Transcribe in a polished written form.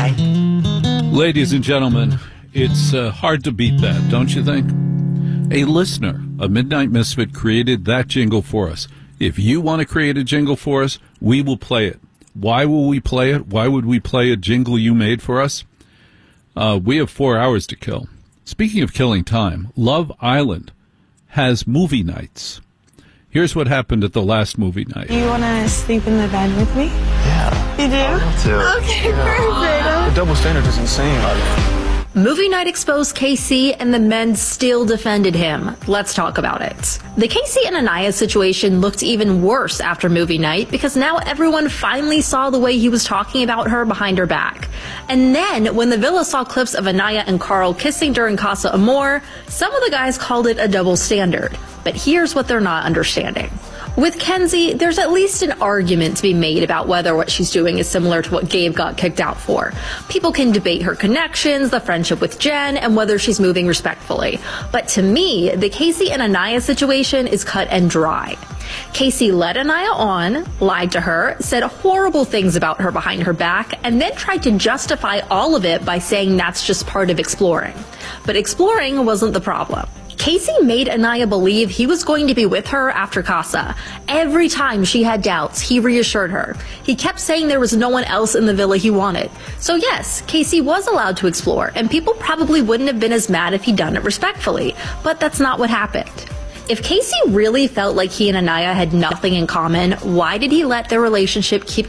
guy. Ladies and gentlemen, it's hard to beat that, don't you think? A listener, a Midnight Misfit, created that jingle for us. If you want to create a jingle for us, we will play it. Why will we play it? Why would we play a jingle you made for us? We have 4 hours to kill. Speaking of killing time, Love Island has movie nights. Here's what happened at the last movie night. You want to sleep in the bed with me? Yeah. You do? I Okay, perfect. The double standard is insane. Movie night exposed KC, and the men still defended him. Let's talk about it. The Casey and Anaya situation looked even worse after movie night because now everyone finally saw the way he was talking about her behind her back. And then, when the villa saw clips of Anaya and Carl kissing during Casa Amor, some of the guys called it a double standard. But here's what they're not understanding. With Kenzie, there's at least an argument to be made about whether what she's doing is similar to what Gabe got kicked out for. People can debate her connections, the friendship with Jen, and whether she's moving respectfully. But to me, the Casey and Anaya situation is cut and dry. Casey led Anaya on, lied to her, said horrible things about her behind her back, and then tried to justify all of it by saying that's just part of exploring. But exploring wasn't the problem. Casey made Anaya believe he was going to be with her after Casa. Every time she had doubts, he reassured her. He kept saying there was no one else in the villa he wanted. So yes, Casey was allowed to explore, and people probably wouldn't have been as mad if he'd done it respectfully. But that's not what happened. If Casey really felt like he and Anaya had nothing in common, why did he let their relationship keep